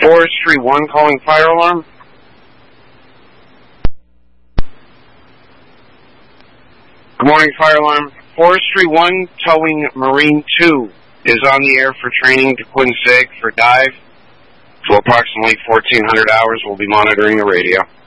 Forestry 1 calling fire alarm. Good morning, fire alarm. Forestry 1 towing Marine 2 is on the air for training to Quincy for dive. So approximately 1,400 hours, we'll be monitoring the radio.